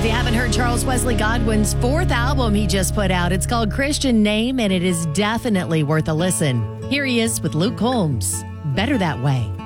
If you haven't heard Charles Wesley Godwin's fourth album he just put out, it's called Christian Name, and it is definitely worth a listen. Here he is with Luke Combs, Better That Way.